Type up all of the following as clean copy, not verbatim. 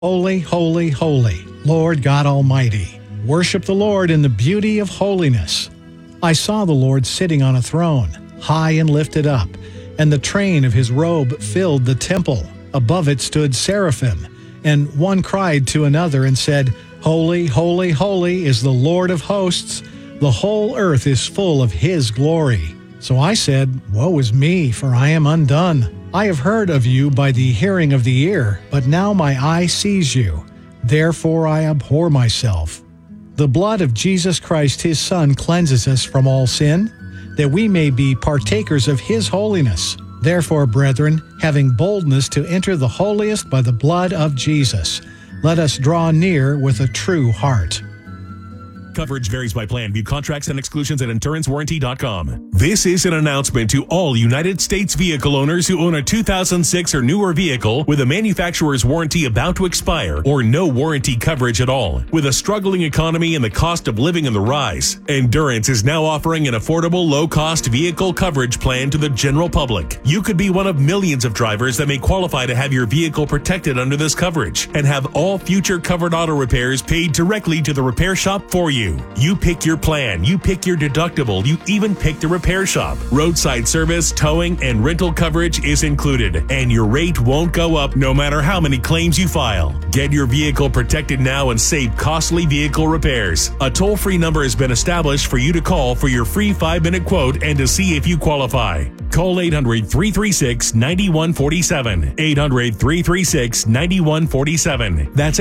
Holy, holy, holy, Lord God Almighty. Worship the Lord in the beauty of holiness. I saw the Lord sitting on a throne, high and lifted up, and the train of his robe filled the temple. Above it stood seraphim, and one cried to another and said, Holy, holy, holy is the Lord of hosts. The whole earth is full of his glory. So I said, Woe is me, for I am undone. I have heard of you by the hearing of the ear, but now my eye sees you. Therefore I abhor myself. The blood of Jesus Christ his Son cleanses us from all sin, that we may be partakers of his holiness. Therefore, brethren, having boldness to enter the holiest by the blood of Jesus, let us draw near with a true heart. Coverage varies by plan. View contracts and exclusions at InsuranceWarranty.com. This is an announcement to all United States vehicle owners who own a 2006 or newer vehicle with a manufacturer's warranty about to expire or no warranty coverage at all. With a struggling economy and the cost of living on the rise, Endurance is now offering an affordable, low-cost vehicle coverage plan to the general public. You could be one of millions of drivers that may qualify to have your vehicle protected under this coverage and have all future covered auto repairs paid directly to the repair shop for you. You pick your plan, you pick your deductible, you even pick the repair shop. Roadside service, towing, and rental coverage is included, and your rate won't go up no matter how many claims you file. Get your vehicle protected now and save costly vehicle repairs. A toll-free number has been established for you to call for your free 5-minute quote and to see if you qualify. Call 800-336-9147. 800-336-9147. That's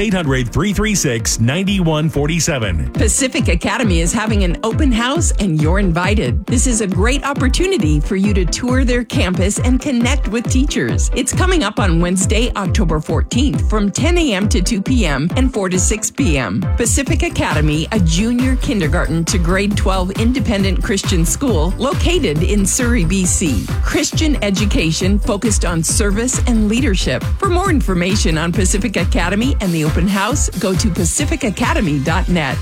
800-336-9147. Pacific Academy is having an open house and you're invited. This is a great opportunity for you to tour their campus and connect with teachers. It's coming up on Wednesday, October 14th from 10 a.m. to 2 p.m. and 4 to 6 p.m. Pacific Academy, a junior kindergarten to grade 12 independent Christian school located in Surrey, BC. Christian education focused on service and leadership. For more information on Pacific Academy and the open house, go to pacificacademy.net.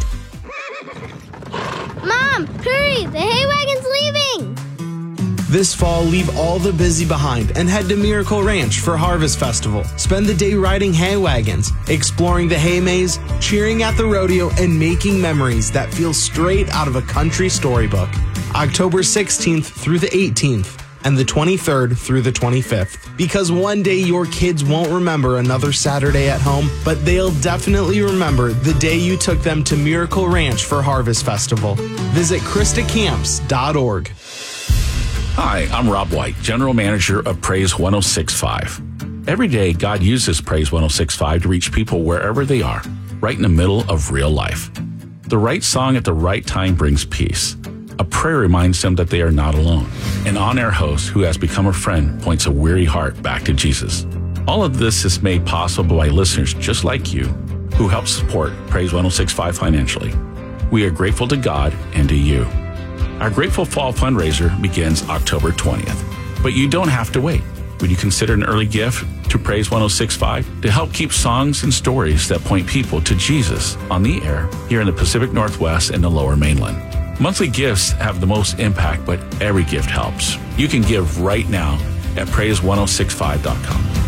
Mom, hurry! The hay wagon's leaving! This fall, leave all the busy behind and head to Miracle Ranch for Harvest Festival. Spend the day riding hay wagons, exploring the hay maze, cheering at the rodeo, and making memories that feel straight out of a country storybook. October 16th through the 18th. And the 23rd through the 25th. Because one day your kids won't remember another Saturday at home, but they'll definitely remember the day you took them to Miracle Ranch for Harvest Festival. Visit KristaCamps.org. Hi, I'm Rob White, General Manager of Praise 106.5. Every day, God uses Praise 106.5 to reach people wherever they are, right in the middle of real life. The right song at the right time brings peace. A prayer reminds them that they are not alone. An on-air host who has become a friend points a weary heart back to Jesus. All of this is made possible by listeners just like you who help support Praise 106.5 financially. We are grateful to God and to you. Our Grateful Fall fundraiser begins October 20th, but you don't have to wait. Would you consider an early gift to Praise 106.5 to help keep songs and stories that point people to Jesus on the air here in the Pacific Northwest and the Lower Mainland? Monthly gifts have the most impact, but every gift helps. You can give right now at praise1065.com.